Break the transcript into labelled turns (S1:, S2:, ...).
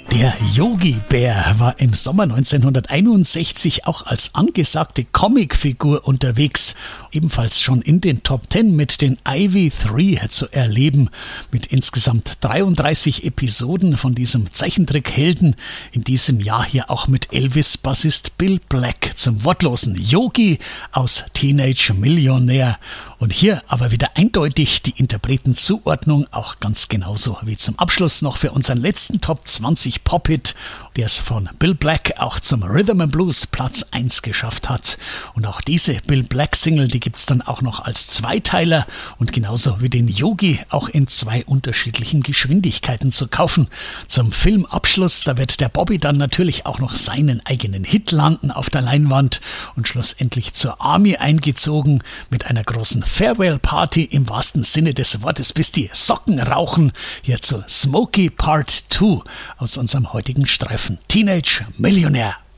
S1: Der Yogi Bär war im Sommer 1961 auch als angesagte Comicfigur unterwegs, ebenfalls schon in den Top 10 mit den Ivy 3 zu erleben, mit insgesamt 33 Episoden von diesem Zeichentrickhelden, in diesem Jahr hier auch mit Elvis-Bassist Bill Black zum wortlosen Yogi aus Teenage Millionär. Und hier aber wieder eindeutig die Interpretenzuordnung, auch ganz genauso wie zum Abschluss noch für unseren letzten Top 20 Pop-Hit, der es von Bill Black auch zum Rhythm and Blues Platz 1 geschafft hat. Und auch diese Bill Black Single, die gibt's dann auch noch als Zweiteiler und genauso wie den Yogi auch in 2 unterschiedlichen Geschwindigkeiten zu kaufen. Zum Filmabschluss, da wird der Bobby dann natürlich auch noch seinen eigenen Hit landen auf der Leinwand und schlussendlich zur Army eingezogen mit einer großen Farewell-Party im wahrsten Sinne des Wortes, bis die Socken rauchen. Hier zu Smokey Part 2 aus unserem heutigen Streifen Teenage Millionär.